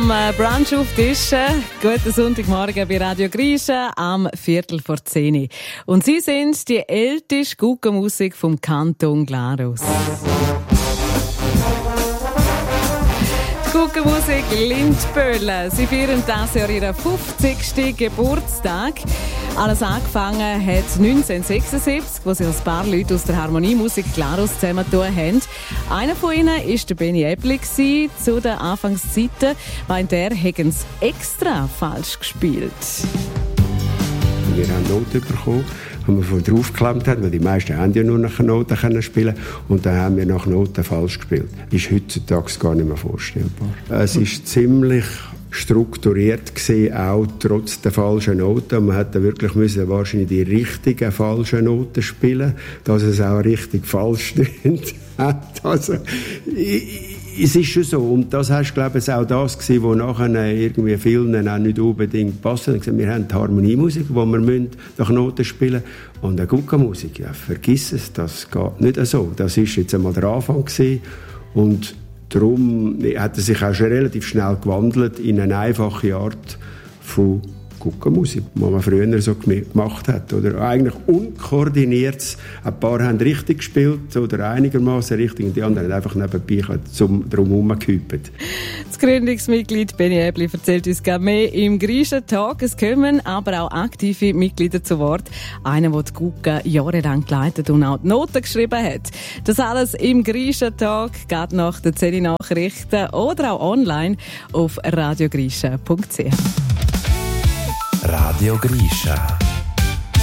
Brunch auftischen. Guten Sonntagmorgen bei Radio Grisha am 9:45. Und Sie sind die älteste Guckenmusik vom Kanton Glarus. Die Guckenmusik Lindböhlen. Sie feiern dieses Jahr ihren 50. Geburtstag. Alles angefangen hat 1976, wo sich ein paar Leute aus der Harmoniemusik Glarus zusammengetan haben. Einer von ihnen war der Benny Ebli zu den Anfangszeiten, weil der haben sie extra falsch gespielt. Wir haben Noten bekommen, die wir von draufgeklemmt haben, weil die meisten haben ja nur nach Noten spielen können. Und dann haben wir nach Noten falsch gespielt. Das ist heutzutage gar nicht mehr vorstellbar. Es ist ziemlich strukturiert gesehen, auch trotz der falschen Noten. Man hätte wirklich wahrscheinlich die richtigen falschen Noten spielen, dass es auch richtig falsch stimmt. Also, es ist schon so. Und das war, glaube ich, auch das gewesen, was nachher irgendwie vielen auch nicht unbedingt passt. Wir haben die Harmoniemusik, die wir nach Noten spielen müssen. Und eine Guckenmusik, ja, vergiss es, das geht nicht so. Das war jetzt einmal der Anfang gewesen. Und darum hat er sich auch schon relativ schnell gewandelt in eine einfache Art von Guckenmusik, die man früher so gemacht hat. Oder eigentlich unkoordiniert. Ein paar haben richtig gespielt oder einigermaßen richtig und die anderen haben einfach nebenbei drumherum gehüpft. Das Gründungsmitglied Benny Ebli erzählt uns gerne mehr im Grisha Talk. Es kommen aber auch aktive Mitglieder zu Wort. Einer, der die Gucken jahrelang geleitet und auch die Noten geschrieben hat. Das alles im Grisha Talk geht nach den 10 Nachrichten oder auch online auf radiogrisha.ch. Radio Grisha.